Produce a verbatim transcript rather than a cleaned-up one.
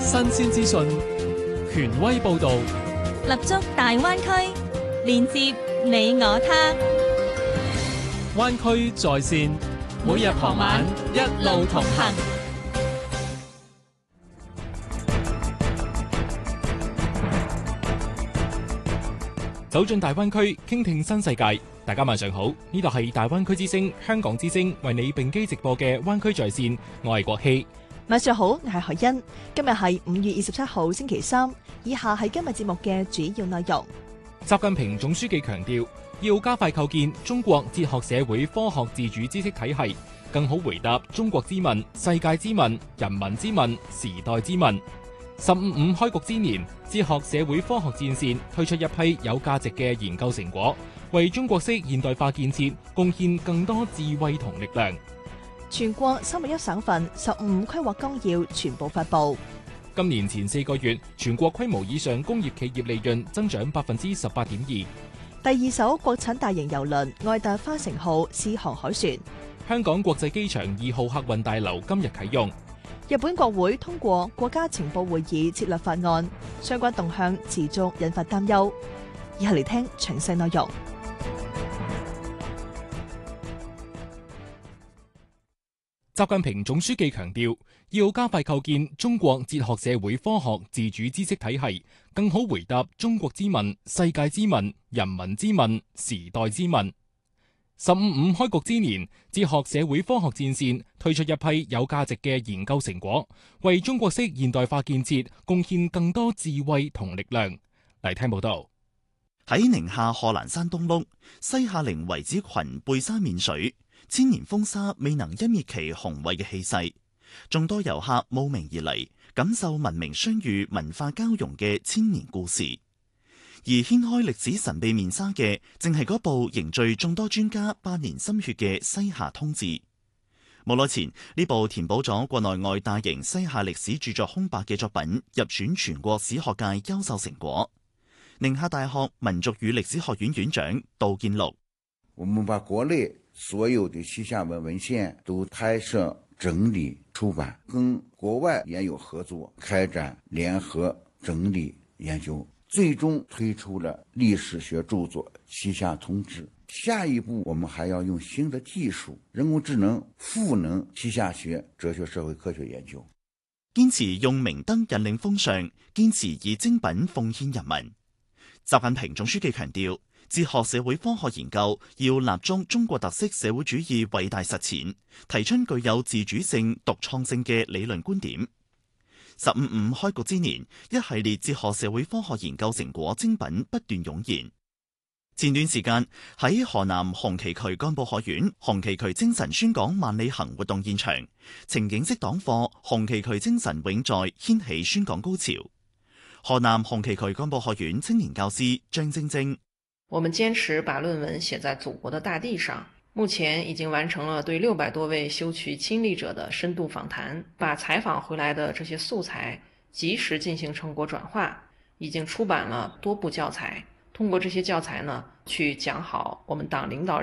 新鮮資訊，權威報導， 立足大灣區，連接你我他。 灣區在線，每日傍晚一路同行。走進大灣區，傾聽新世界。大家晚上好，呢度係大灣區之聲、香港之聲為你並機直播嘅灣區在線，我係國希。 晚上好，我係海欣。今日係五月二十七號星期三，以下係今日節目嘅主要內容。 習近平總書記強調，要加快構建中國哲學社會科學自主知識體系，更好回答中國之問、世界之問、人民之問、時代之問。十五五開局之年，哲學社會科學戰線推出一批有價值嘅研究成果，為中國式現代化建設貢獻更多智慧同力量。 全國三十一省份十五五規劃綱要全部發布。 今年前四個月，全國規模以上工業企業利潤增長百分之十八點二。 第二艘國產大型郵輪愛達花城號試航海船。 香港國際機場二號客運大樓今日啟用。 日本國會通過國家情報會議設立法案，相關動向持續引發擔憂。以下嚟聽詳細內容。 習近平總書記強調，要加快構建中國哲學社會科學自主知識體系，更好回答中國之問、世界之問、人民之問、時代之問。十五五開局之年，哲學社會科學戰線推出一批有價值嘅研究成果，為中國式現代化建設貢獻更多智慧同力量。嚟聽報道。 喺寧夏賀蘭山東麓，西夏陵遺址群背山面水，千年風沙未能湮滅其宏偉嘅氣勢。眾多遊客慕名而嚟，感受文明相遇、文化交融嘅千年故事。而掀開歷史神秘面紗嘅，正係嗰部凝聚眾多專家百年心血嘅《西夏通志》。冇耐前，呢部填補咗國內外大型西夏歷史著作空白嘅作品，入選全國史學界優秀成果。寧夏大學民族與歷史學院院長杜建祿： 我們把國內所有的西夏文文獻都拍攝、整理、出版，跟國外研友合作，開展聯合整理研究，最終推出了歷史學著作《西夏通志》。下一步，我們還要用新的技術，人工智能賦能西夏學、哲學、社會科學研究。 堅持用明燈引領風尚，堅持以精品奉獻人民。習近平總書記強調，哲學社會科學研究要立足中國特色社會主義偉大實踐，提出具有自主性、獨創性嘅理論觀點。十五五開局之年，一系列哲學社會科學研究成果精品不斷湧現。前段時間喺河南紅旗渠幹部學院紅旗渠精神宣講萬里行活動現場，情景式黨課《紅旗渠精神永在》掀起宣講高潮。河南紅旗渠幹部學院青年教師張晶晶： 我們堅持把論文寫在祖國的大地上，目前已經完成了對六百多位修渠親歷者的深度訪談，把採訪回來的這些素材及時進行成果轉化，已經出版了多部教材。通過這些教材呢，去講好我們黨領導人